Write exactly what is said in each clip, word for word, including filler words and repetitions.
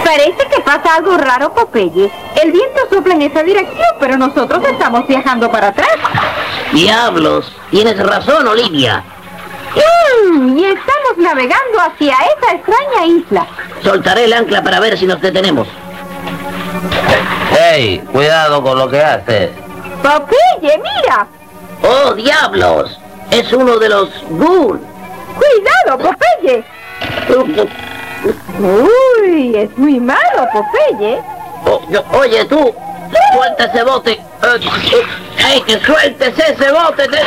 Parece que pasa algo raro, Popeye. El viento sopla en esa dirección, pero nosotros estamos viajando para atrás. ¡Diablos! Tienes razón, Olivia. Mm, y estamos navegando hacia esa extraña isla. Soltaré el ancla para ver si nos detenemos. ¡Ey! Cuidado con lo que haces. Popeye, mira. ¡Oh, diablos! Es uno de los Goon. Cuidado, Popeye. Uy, es muy malo, Popeye. Oh, yo- oye, tú, suelta ese bote. Eh, eh, ¡Ey, que sueltes ese bote! Te-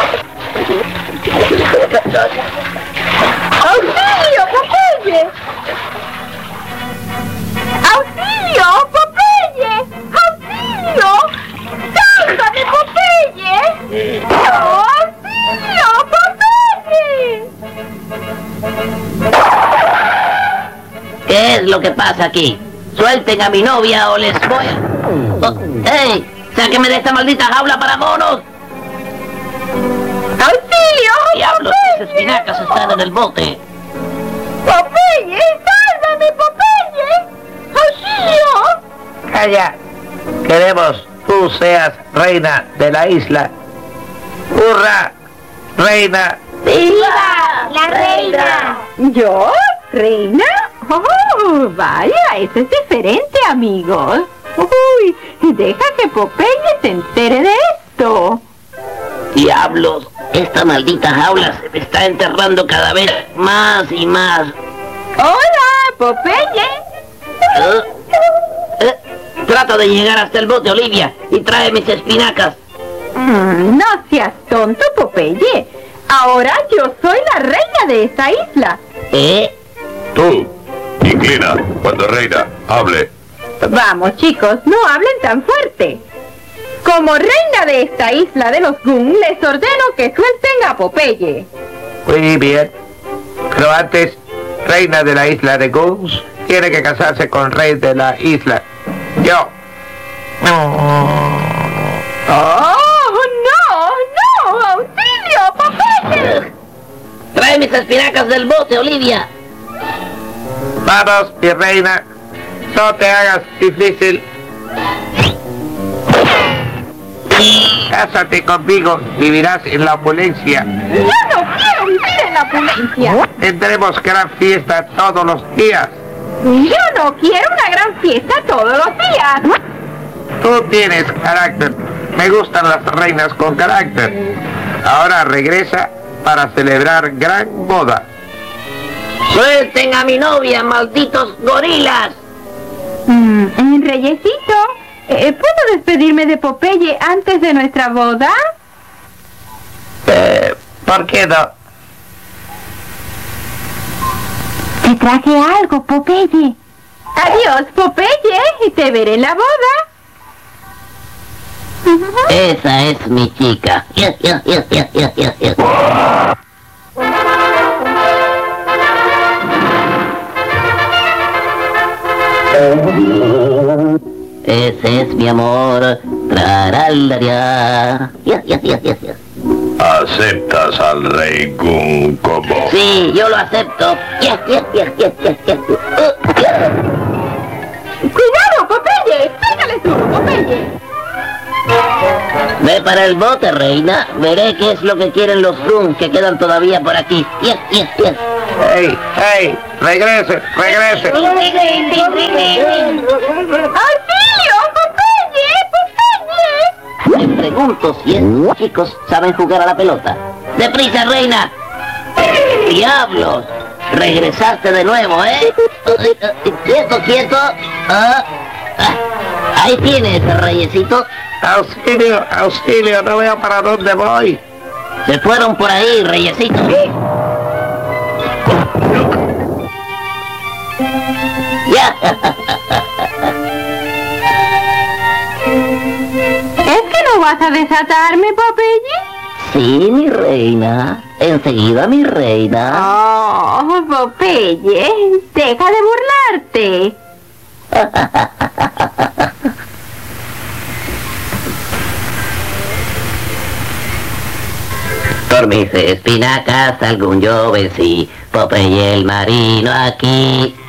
¡Auxilio, Popeye! ¡Auxilio, Popeye! ¡Auxilio! ¡Sálvame, Popeye! ¡No, auxilio, Popeye! ¿Qué es lo que pasa aquí? Suelten a mi novia o les voy a... Oh, ¡Ey! ¡Sáquenme de esta maldita jaula para monos! ¡Auxilio, ¡Diablos! Las Popeye! espinacas están en el bote. ¡Popeye, sálvame, Popeye! ¡Auxilio! Calla. Queremos tú seas reina de la isla. ¡Hurra! ¡Reina! ¡Viva la reina! ¿Yo? ¿Reina? Oh, vaya, eso es diferente, amigos. Uy, deja que Popeye se entere de esto. ¡Diablos! Esta maldita jaula se me está enterrando cada vez más y más. ¡Hola, Popeye! Eh, eh, Trata de llegar hasta el bote, Olivia, y trae mis espinacas. Mm, no seas tonto, Popeye. Ahora yo soy la reina de esta isla. ¿Eh? Tú, inclina, cuando reina, hable. Vamos, chicos, no hablen tan fuerte. Como reina de esta isla de los Goon, les ordeno que suelten a Popeye. Muy bien. Pero antes, reina de la isla de Goons tiene que casarse con rey de la isla. Yo. ¡Oh, no! ¡No! ¡Auxilio, Popeye! Trae mis espinacas del bote, Olivia. Vamos, mi reina. No te hagas difícil. Cásate conmigo, vivirás en la opulencia. ¡Yo no quiero vivir en la opulencia! Tendremos gran fiesta todos los días. ¡Yo no quiero una gran fiesta todos los días! Tú tienes carácter. Me gustan las reinas con carácter. Ahora regresa para celebrar gran boda. ¡Suelten a mi novia, malditos gorilas! Mm, Reyesito, eh, ¿puedo despedirme de Popeye antes de nuestra boda? Eh, ¿por qué no? Te traje algo, Popeye. Adiós, Popeye, y te veré en la boda. Esa es mi chica. Yes, yes, yes, yes, yes, yes, yes. Ese es mi amor. Traralaria. Yes, yes, yes, yes, yes. ¿Aceptas al rey Goon como... Sí, yo lo acepto. Yes, yes, yes, yes, yes, yes. Uh, yes. ¡Cuidado, Popeye! ¡Pégale duro, Popeye! Ve para el bote, reina. Veré qué es lo que quieren los Goon que quedan todavía por aquí. Yes, yes, yes. ¡Ey, ey! ¡Regrese, regrese! ¡Auxilio, Popeye! ¡Popeye! Me pregunto si estos chicos saben jugar a la pelota. ¡Deprisa, reina! ¡Diablos! Regresaste de nuevo, ¿eh? ¡Quieto, quieto! Ah, ah, ahí tienes, reyesito. ¡Auxilio, auxilio! No veo para dónde voy. Se fueron por ahí, reyesito. Ya. ¿Es que no vas a desatarme, Popeye? Sí, mi reina. Enseguida, mi reina. Oh, Popeye, deja de burlarte. Por mis espinacas algún yo vencí, Popeye el marino aquí.